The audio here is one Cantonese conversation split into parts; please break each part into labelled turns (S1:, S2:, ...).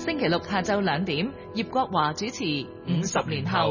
S1: 星期六下晝2點，葉國華主持《50年後》。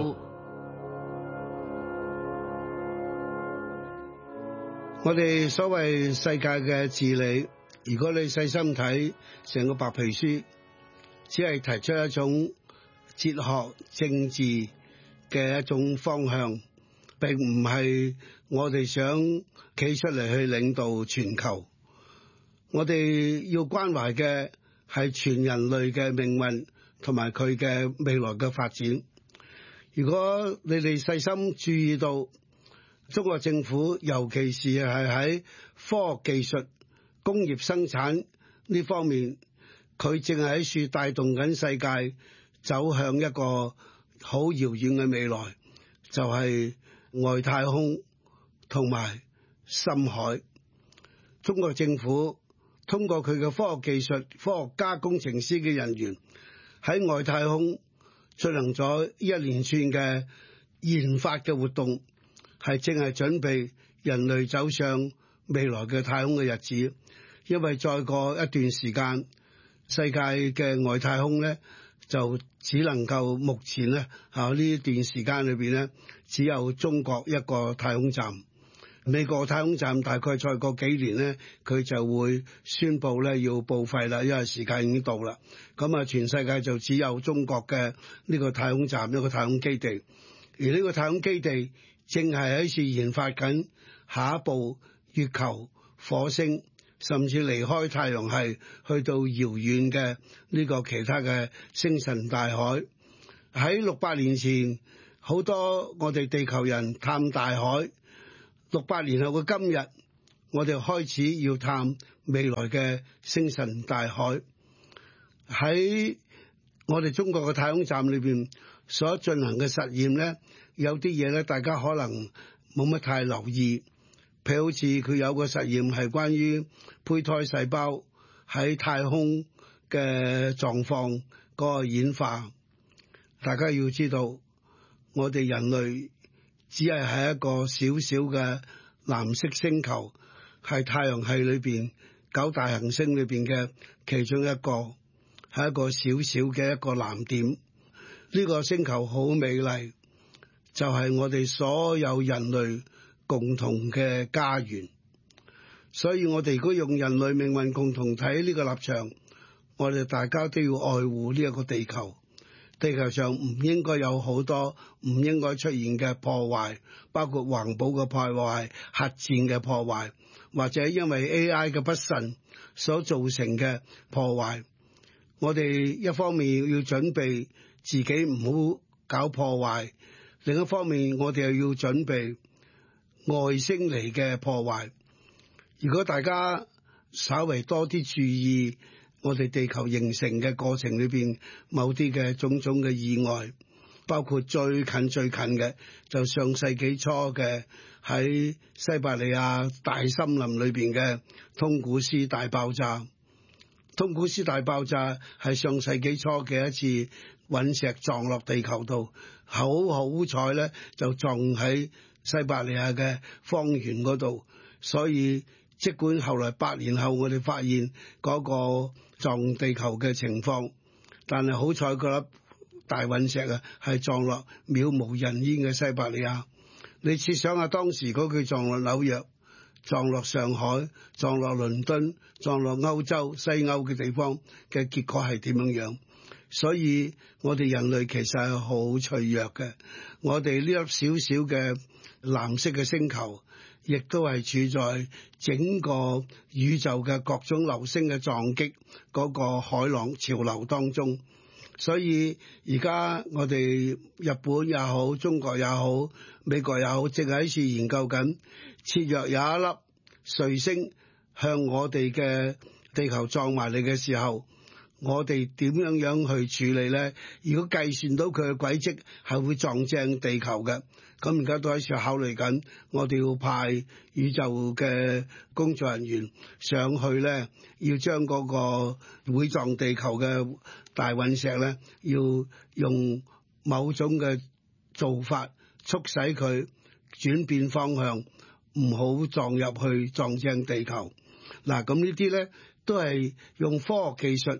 S2: 我哋所謂世界嘅治理，如果你細心睇成個白皮書，只係提出一種哲學政治嘅一種方向，並唔係我哋想企出嚟去領導全球。我哋要關懷嘅係全人類嘅命運同埋佢嘅未來嘅發展。如果你哋細心注意到中國政府，尤其是係喺科學技術、工業生產呢方面，佢正係喺處帶動緊世界走向一個好遙遠嘅未來，就係外太空同埋深海。中國政府通過佢嘅科學技術、科學家、工程師嘅人員喺外太空進行咗一連串嘅研發嘅活動，係正係準備人類走上未來嘅太空嘅日子。因為再過一段時間，世界嘅外太空咧就只能夠目前咧呢段時間裏邊咧，只有中國一個太空站。美國太空站大概再過幾年咧，佢就會宣布咧要報廢啦，因為時間已經到啦。咁啊，全世界就只有中國嘅呢個太空站，一個太空基地。而呢個太空基地正係喺處研發緊下一步月球、火星，甚至離開太陽系去到遙遠嘅呢個其他嘅星辰大海。喺600年前，好多我哋地球人探大海。600年後嘅今日，我哋開始要探未來嘅星辰大海。喺我哋中國嘅太空站裏邊所進行嘅實驗咧，有啲嘢咧，大家可能冇乜太留意。譬如好似佢有個實驗係關於胚胎細胞喺太空嘅狀況嗰個演化。大家要知道，我哋人類只係喺一個小小嘅藍色星球，係太陽系裏邊9大行星裏邊嘅其中一個，係一個小小嘅一個藍點。呢個星球好美麗，就係我哋所有人類共同嘅家園。所以我哋如果用人類命運共同體呢個立場，我哋大家都要愛護呢一個地球。地球上唔應該有好多唔應該出現嘅破壞，包括環保嘅破壞、核戰嘅破壞，或者因為 AI 嘅不慎所造成嘅破壞。我哋一方面要準備自己唔好搞破壞，另一方面我哋又要準備外星嚟嘅破壞。如果大家稍微多啲注意我哋地球形成嘅過程裏邊某啲嘅種種嘅意外，包括最近嘅就上世紀初嘅喺西伯利亞大森林裏邊嘅通古斯大爆炸。通古斯大爆炸係上世紀初嘅一次隕石撞落地球度，好彩咧就撞喺西伯利亞嘅方圓嗰度，所以即管後來100年後我哋發現嗰個撞地球嘅情況，但係好彩嗰粒大隕石啊係撞落渺無人煙嘅西伯利亞。你設想下當時嗰句撞落紐約、撞落上海、撞落倫敦、撞落歐洲、西歐嘅地方嘅結果係點樣？所以我哋人類其實係好脆弱嘅。我哋呢粒小小嘅藍色嘅星球，亦都係處在整個宇宙嘅各種流星嘅撞擊嗰個海浪潮流當中。所以而家我哋日本也好、中國也好、美國也好，正喺處研究緊，設若有一粒彗星向我哋嘅地球撞埋嚟嘅時候，我哋點樣去處理呢？如果計算到佢嘅軌跡係會撞正地球嘅，咁而家都喺處考慮緊，我哋要派宇宙嘅工作人員上去呢，要將嗰個會撞地球嘅大隕石呢，要用某種嘅做法促使佢轉變方向，唔好撞入去撞正地球。嗱，咁呢啲呢，都係用科學技術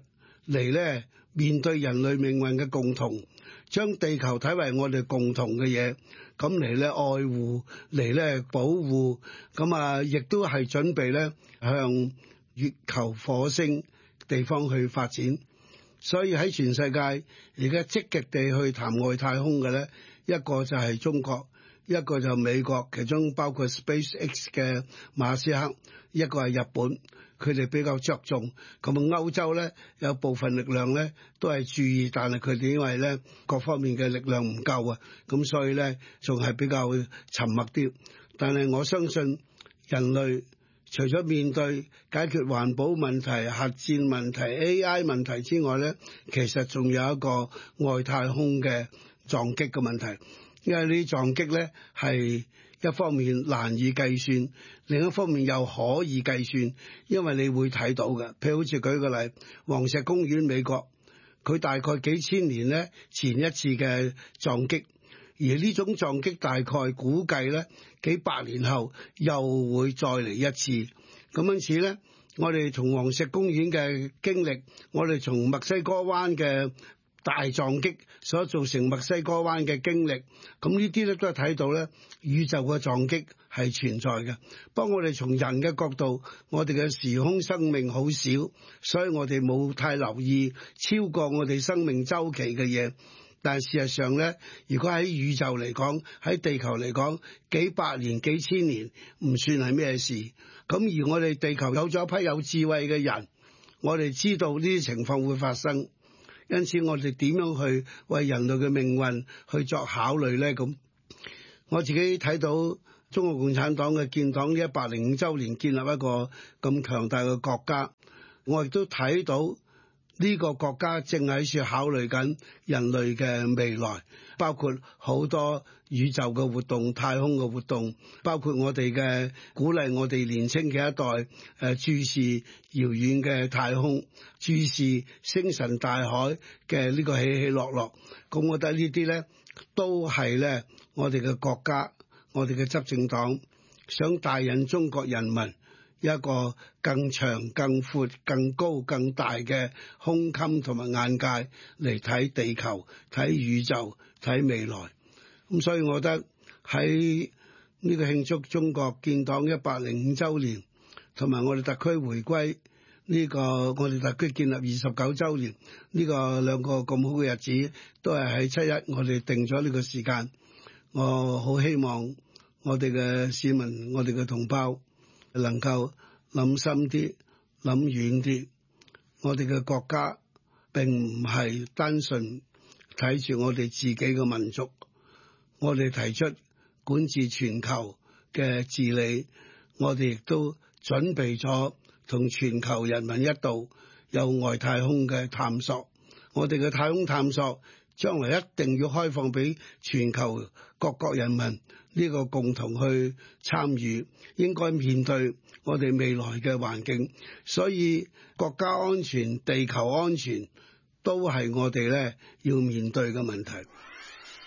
S2: 嚟咧面對人類命運嘅共同，將地球睇為我哋共同嘅嘢，咁嚟咧愛護，嚟咧保護，咁啊亦都係準備咧向月球、火星地方去發展。所以喺全世界而家積極地去談外太空嘅咧，一個就係中國，一個就美國，其中包括 SpaceX 嘅馬斯克，一個係日本。佢哋比較着重，咁啊歐洲咧有部分力量咧都係注意，但係佢哋因為咧各方面嘅力量唔夠啊，咁所以咧仲係比較沉默啲。但係我相信人類除咗面對解決環保問題、核戰問題、AI 問題之外咧，其實仲有一個外太空嘅撞擊嘅問題，因為呢啲撞擊咧係一方面難以計算，另一方面又可以計算，因為你會睇到嘅。譬如好似舉個例，黃石公園美國，佢大概幾千年咧前一次嘅撞擊，而呢種撞擊大概估計咧幾百年後又會再嚟一次。咁因此咧，我哋從黃石公園嘅經歷，我哋從墨西哥灣嘅大撞擊所造成墨西哥灣嘅經歷，咁呢啲咧都係睇到咧宇宙嘅撞擊係存在嘅。不過我哋從人嘅角度，我哋嘅時空生命好少，所以我哋冇太留意超過我哋生命周期嘅嘢。但事實上咧，如果喺宇宙嚟講，喺地球嚟講，幾百年、幾千年唔算係咩事。咁而我哋地球有咗一批有智慧嘅人，我哋知道呢啲情況會發生。因此我哋點樣去為人類嘅命運去作考慮呢？咁我自己睇到中國共產黨嘅建黨105週年建立一個咁強大嘅國家，我亦都睇到呢個國家正喺處考慮緊人類嘅未來，包括好多宇宙嘅活動、太空嘅活動，包括我哋嘅鼓勵我哋年輕嘅一代注視遙遠嘅太空，注視星辰大海嘅呢個起起落落。咁我覺得呢啲咧都係咧我哋嘅國家，我哋嘅執政黨想帶引中國人民一個更長、更闊、更高、更大嘅胸襟同埋眼界嚟睇地球、睇宇宙、睇未來。咁所以我覺得喺呢個慶祝中國建黨105週年，同埋我哋特區回歸呢個我哋特區建立29週年呢個兩個咁好嘅日子，都係喺7·1我哋定咗呢個時間。我好希望我哋嘅市民、我哋嘅同胞能夠諗深啲、諗遠啲。我哋嘅國家並唔係單純睇住我哋自己嘅民族，我哋提出管治全球嘅治理，我哋亦都準備咗同全球人民一道有外太空嘅探索。我哋嘅太空探索將來一定要開放俾全球各國人民呢個共同去參與，應該面對我哋未來嘅環境。所以國家安全、地球安全都係我哋咧要面對嘅問題。